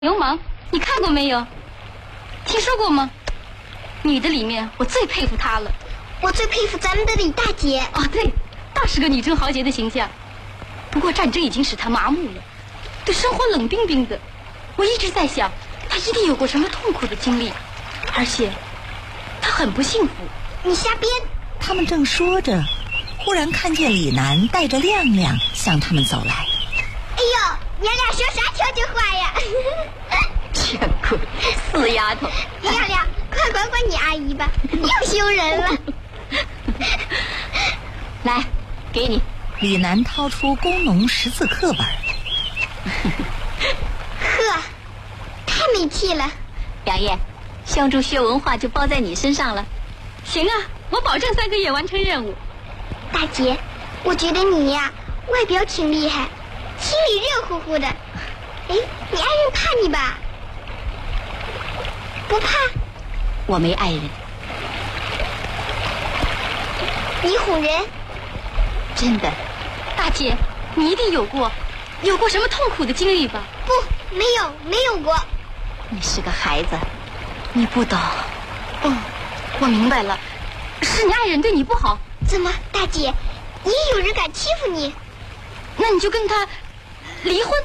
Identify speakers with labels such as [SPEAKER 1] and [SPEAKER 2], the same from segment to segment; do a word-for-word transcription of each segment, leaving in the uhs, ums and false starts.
[SPEAKER 1] 流氓，你看过没有？听说过吗？女的里面，我最佩服她了。
[SPEAKER 2] 我最佩服咱们的李大姐。
[SPEAKER 1] 哦，对，倒是个女中豪杰的形象。不过战争已经使她麻木了，对生活冷冰冰的。我一直在想，她一定有过什么痛苦的经历，而且她很不幸福。
[SPEAKER 2] 你瞎编！
[SPEAKER 3] 他们正说着，忽然看见李楠带着亮亮向他们走来。
[SPEAKER 2] 哎呦，你俩说啥条件话呀？
[SPEAKER 1] 见鬼，死丫头！
[SPEAKER 2] 亮亮，快管管你阿姨吧，又羞人了。
[SPEAKER 1] 来，给你。
[SPEAKER 3] 李楠掏出工农识字课本。
[SPEAKER 2] 呵，太没气了。
[SPEAKER 1] 杨烨，香珠学文化就包在你身上了。行啊，我保证三个月完成任务。
[SPEAKER 2] 大姐，我觉得你呀，外表挺厉害，心里热乎乎的。哎，你爱人怕你吧？不怕？
[SPEAKER 1] 我没爱人。
[SPEAKER 2] 你哄人？
[SPEAKER 1] 真的。大姐，你一定有过有过什么痛苦的经历吧？
[SPEAKER 2] 不，没有，没有过。
[SPEAKER 1] 你是个孩子，你不懂。哦，我明白了，是你爱人对你不好。
[SPEAKER 2] 怎么，大姐，你也有人敢欺负你？
[SPEAKER 1] 那你就跟他离婚。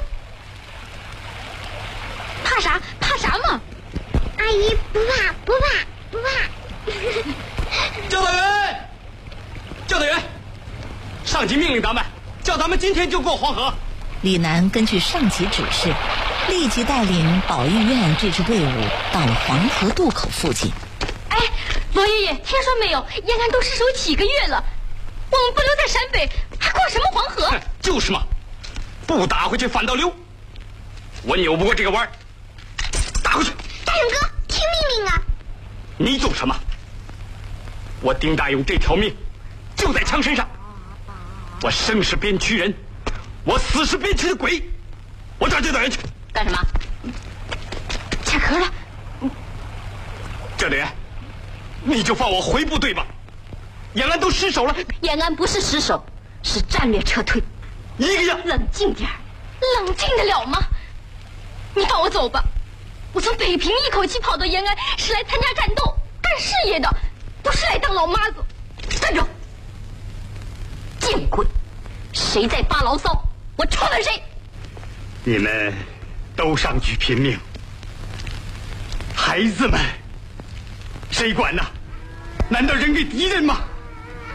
[SPEAKER 1] 怕啥？怕啥嘛？
[SPEAKER 2] 阿姨不怕，不怕，不怕。
[SPEAKER 4] 教导员，教导员，上级命令咱们，叫咱们今天就过黄河。
[SPEAKER 3] 李楠根据上级指示，立即带领保育院这支队伍到了黄河渡口附近。
[SPEAKER 1] 哎，罗爷爷，听说没有？延安都失守几个月了，我们不留在陕北，还过什么黄河？
[SPEAKER 4] 就是嘛，不打回去反倒溜。我扭不过这个弯儿，打回去。
[SPEAKER 2] 大勇哥，听命令啊！
[SPEAKER 4] 你懂什么？我丁大勇这条命就在枪身上，我生是边区人，我死是边区的鬼，我找教导员去。
[SPEAKER 1] 干什么？卡壳了。
[SPEAKER 4] 教导员，你就放我回部队吧。延安都失守了。
[SPEAKER 1] 延安不是失守，是战略撤退。
[SPEAKER 4] 一个样。
[SPEAKER 1] 冷静点儿，冷静得了吗？你放我走吧，我从北平一口气跑到延安，是来参加战斗、干事业的，不是来当老妈子。站住！见鬼！谁在发牢骚，我抽了谁！
[SPEAKER 4] 你们都上去拼命，孩子们谁管呢？难道扔给敌人吗？